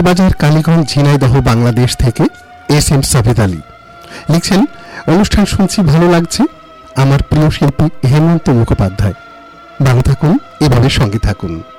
মৌলভীবাজার, কালীগঞ্জ, ঝিনাইদহ, বাংলাদেশ থেকে SM সাবিত আলী লিখছেন, অনুষ্ঠান শুনছি, ভালো লাগছে। আমার প্রিয় শিল্পী হেমন্ত মুখোপাধ্যায়, ভালো থাকুন, এভাবে সঙ্গে থাকুন।